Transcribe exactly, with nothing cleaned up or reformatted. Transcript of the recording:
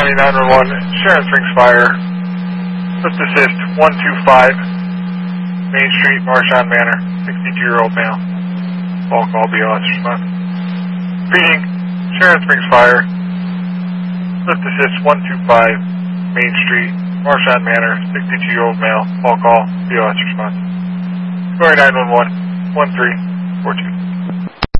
County nine one one, Sharon Springs Fire, lift assist one two five, Main Street, Marchand Manor, sixty-two-year-old male. Call call, B O S response. Repeating, Sharon Springs Fire, lift assist one two five, Main Street, Marchand Manor, sixty-two-year-old male. Call call, B O S response. Scoring nine one one, one three four two.